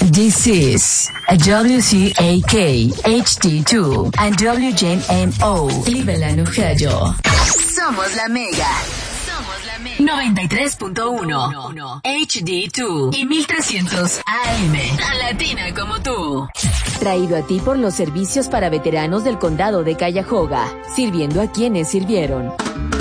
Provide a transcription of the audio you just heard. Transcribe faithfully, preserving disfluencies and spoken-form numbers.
This is a W C A K H D two and W J M O Cleveland, Ohio. Somos la Mega. Somos la Mega. noventa y tres punto uno H D dos y mil trescientos A M. Tan latina como tú. Traído a ti por los servicios para veteranos del condado de Cuyahoga, sirviendo a quienes sirvieron.